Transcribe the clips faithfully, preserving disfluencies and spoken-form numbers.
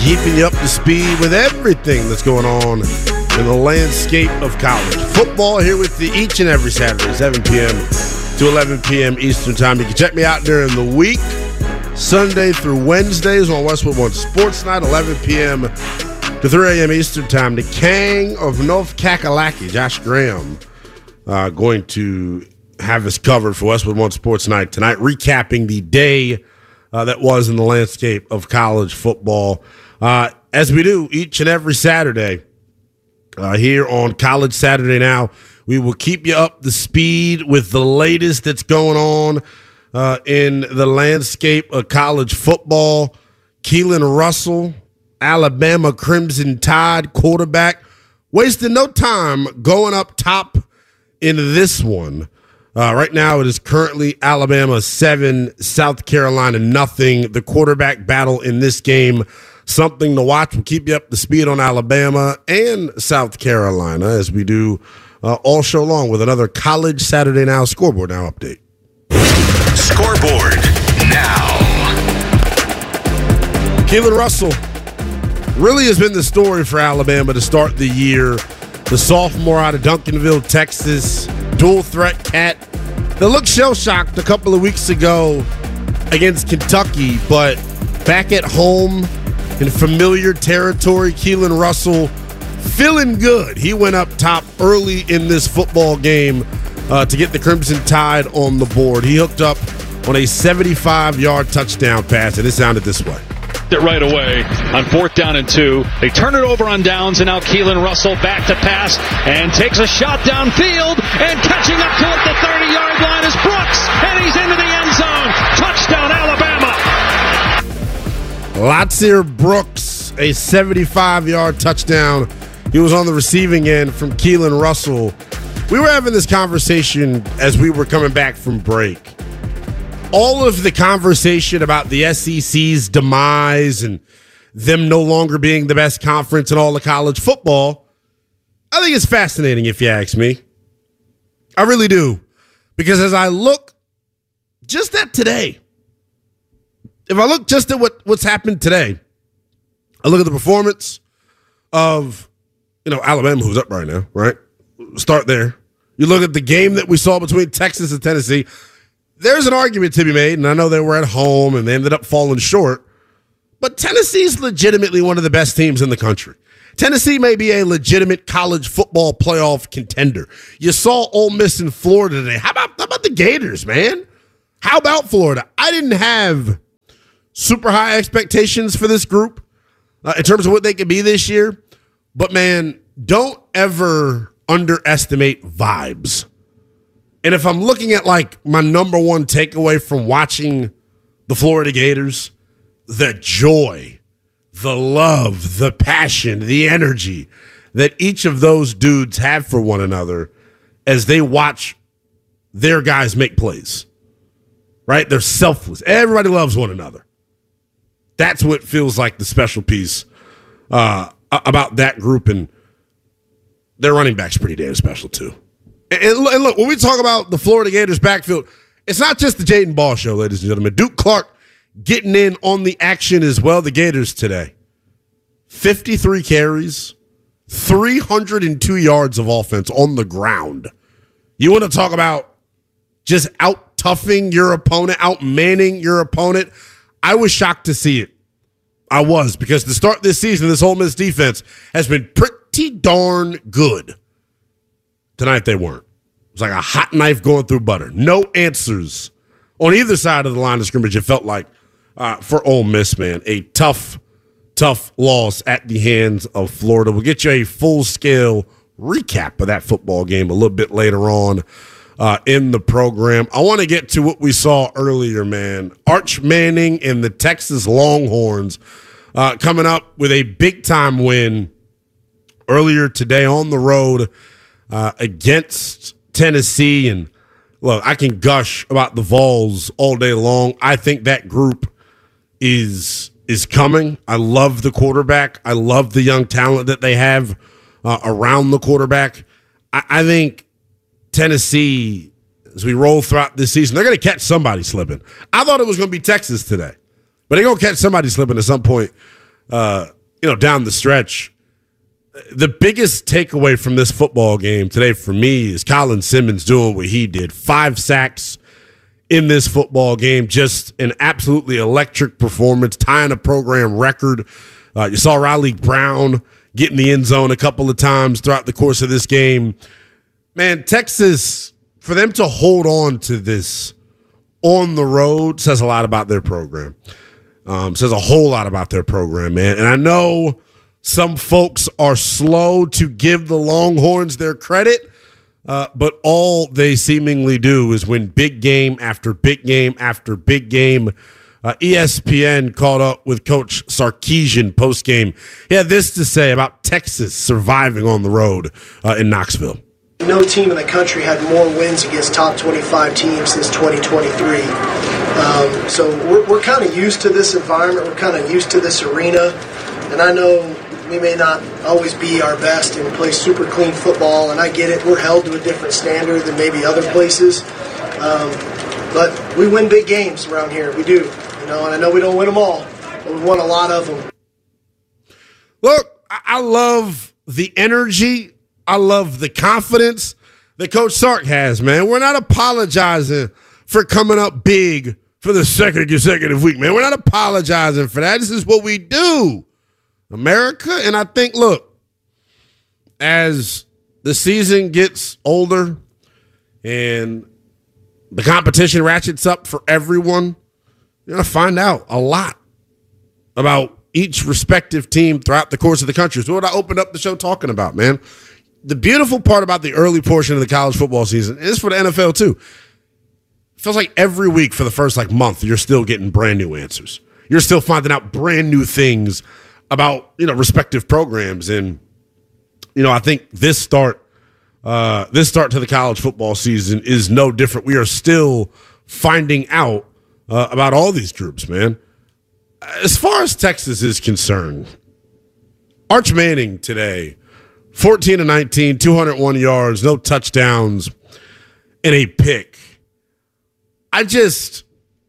keeping you up to speed with everything that's going on in the landscape of college football here with you each and every Saturday, seven p.m. to eleven p.m. Eastern Time. You can check me out during the week, Sunday through Wednesdays on Westwood One Sports Night, eleven p.m. to three a.m. Eastern Time. The King of North Kakalaki, Josh Graham, uh, going to have us covered for Westwood One Sports Night tonight, recapping the day uh, that was in the landscape of college football. Uh, as we do each and every Saturday uh, here on College Saturday Now, we will keep you up to speed with the latest that's going on uh, in the landscape of college football. Keelan Russell, Alabama Crimson Tide quarterback, wasted no time going up top in this one. Uh, right now, it is currently Alabama seven, South Carolina nothing. The quarterback battle in this game, something to watch. We'll keep you up to speed on Alabama and South Carolina as we do uh, all show long with another College Saturday Now Scoreboard Now update. Scoreboard Now. Keelan Russell really has been the story for Alabama to start the year. The sophomore out of Duncanville, Texas, dual threat cat that looked shell-shocked a couple of weeks ago against Kentucky, but back at home in familiar territory, Keelan Russell feeling good. He went up top early in this football game uh, to get the Crimson Tide on the board. He hooked up on a seventy-five-yard touchdown pass, and it sounded this way. It right away on fourth down and two. They turn it over on downs, and now Keelan Russell back to pass and takes a shot downfield, and catching up to it the thirty-yard line is Brooks, and he's into the end zone. Touchdown, Alabama. Latsir Brooks, a seventy-five-yard touchdown. He was on the receiving end from Keelan Russell. We were having this conversation as we were coming back from break. All of the conversation about the S E C's demise and them no longer being the best conference in all of college football, I think it's fascinating if you ask me. I really do. Because as I look just at today, if I look just at what, what's happened today, I look at the performance of, you know, Alabama, who's up right now, right? Start there. You look at the game that we saw between Texas and Tennessee. There's an argument to be made, and I know they were at home and they ended up falling short, but Tennessee's legitimately one of the best teams in the country. Tennessee may be a legitimate college football playoff contender. You saw Ole Miss in Florida today. How about, how about the Gators, man? How about Florida? I didn't have super high expectations for this group uh, in terms of what they could be this year, but, man, don't ever underestimate vibes. And if I'm looking at, like, my number one takeaway from watching the Florida Gators, the joy, the love, the passion, the energy that each of those dudes have for one another as they watch their guys make plays, right? They're selfless. Everybody loves one another. That's what feels like the special piece uh, about that group, and their running back's pretty damn special, too. And look, when we talk about the Florida Gators backfield, it's not just the Jaden Ball show, ladies and gentlemen. Duke Clark getting in on the action as well. The Gators today, fifty-three carries, three hundred two yards of offense on the ground. You want to talk about just out-toughing your opponent, out-manning your opponent? I was shocked to see it. I was, because to start this season, this Ole Miss defense has been pretty darn good. Tonight they weren't. It was like a hot knife going through butter. No answers on either side of the line of scrimmage, it felt like, uh, for Ole Miss, man. A tough, tough loss at the hands of Florida. We'll get you a full-scale recap of that football game a little bit later on uh, in the program. I want to get to what we saw earlier, man. Arch Manning and the Texas Longhorns uh, coming up with a big-time win earlier today on the road Uh, against Tennessee. And look, I can gush about the Vols all day long. I think that group is is coming. I love the quarterback. I love the young talent that they have uh, around the quarterback. I, I think Tennessee, as we roll throughout this season, they're going to catch somebody slipping. I thought it was going to be Texas today, but they're going to catch somebody slipping at some point uh, you know, down the stretch, the biggest takeaway from this football game today for me is Colin Simmons doing what he did. Five sacks in this football game. Just an absolutely electric performance, tying a program record. Uh, you saw Riley Brown get in the end zone a couple of times throughout the course of this game. Man, Texas, for them to hold on to this on the road says a lot about their program. Um, says a whole lot about their program, man. And I know some folks are slow to give the Longhorns their credit, uh, but all they seemingly do is win big game after big game after big game. Uh, E S P N caught up with Coach Sarkisian post-game. He had this to say about Texas surviving on the road uh, in Knoxville. No team in the country had more wins against top twenty-five teams since twenty twenty-three. Um, so we're, we're kind of used to this environment. We're kind of used to this arena. And I know we may not always be our best and play super clean football, and I get it. We're held to a different standard than maybe other places. Um, but we win big games around here. We do. You know, and I know we don't win them all, but we won a lot of them. Look, I love the energy. I love the confidence that Coach Sark has, man. We're not apologizing for coming up big for the second consecutive week, man. We're not apologizing for that. This is what we do, America. And I think, look, as the season gets older and the competition ratchets up for everyone, you're going to find out a lot about each respective team throughout the course of the country. So what I opened up the show talking about, man. The beautiful part about the early portion of the college football season is for the N F L too. It feels like every week for the first like month, you're still getting brand new answers. You're still finding out brand new things about, you know, respective programs. And, you know, I think this start, uh, this start to the college football season is no different. We are still finding out uh, about all these groups, man. As far as Texas is concerned, Arch Manning today, fourteen to nineteen, two hundred one yards, no touchdowns, and a pick. I just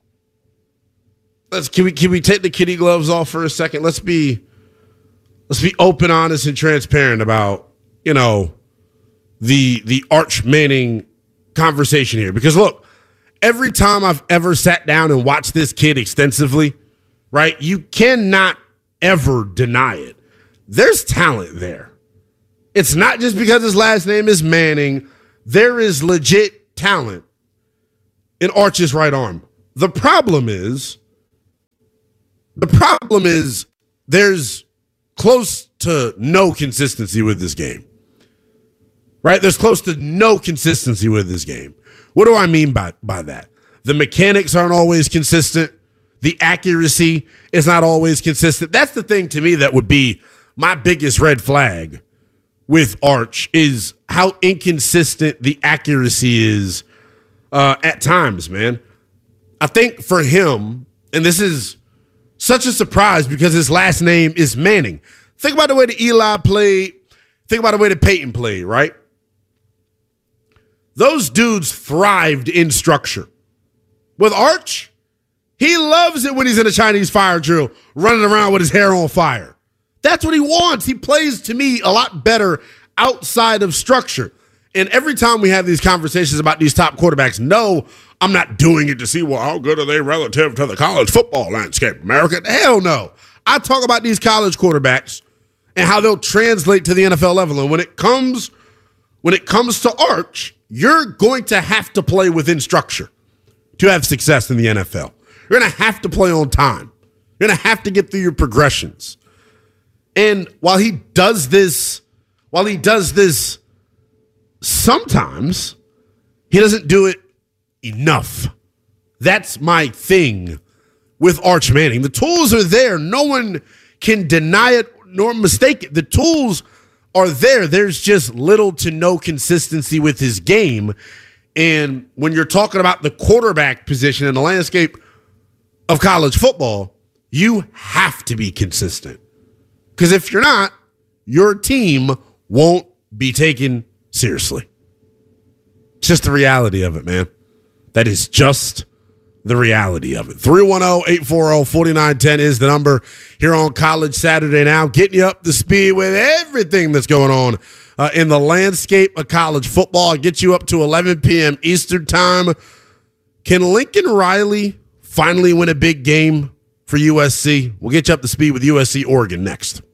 let's can we can we take the kitty gloves off for a second? Let's be let's be open, honest, and transparent about, you know, the the Arch Manning conversation here. Because look, every time I've ever sat down and watched this kid extensively, right, you cannot ever deny it. There's talent there. It's not just because his last name is Manning. There is legit talent in Arch's right arm. The problem is, the problem is there's close to no consistency with this game. Right? There's close to no consistency with this game. What do I mean by, by that? The mechanics aren't always consistent. The accuracy is not always consistent. That's the thing to me that would be my biggest red flag with Arch, is how inconsistent the accuracy is uh, at times, man. I think for him, and this is such a surprise because his last name is Manning. Think about the way that Eli played. Think about the way that Peyton played, right? Those dudes thrived in structure. With Arch, he loves it when he's in a Chinese fire drill, running around with his hair on fire. That's what he wants. He plays, to me, a lot better outside of structure. And every time we have these conversations about these top quarterbacks, no, I'm not doing it to see, well, how good are they relative to the college football landscape, America? Hell no. I talk about these college quarterbacks and how they'll translate to the N F L level. And when it comes, when it comes to Arch, you're going to have to play within structure to have success in the N F L. You're going to have to play on time. You're going to have to get through your progressions. And while he does this, while he does this sometimes, he doesn't do it enough. That's my thing with Arch Manning. The tools are there. No one can deny it nor mistake it. The tools are there. There's just little to no consistency with his game. And when you're talking about the quarterback position in the landscape of college football, you have to be consistent. Because if you're not, your team won't be taken seriously. It's just the reality of it, man. That is just the reality of it. three one zero, eight four zero, four nine one zero is the number here on College Saturday Now, getting you up to speed with everything that's going on uh, in the landscape of college football. Get you up to eleven p.m. Eastern time. Can Lincoln Riley finally win a big game for U S C? We'll get you up to speed with U S C Oregon next.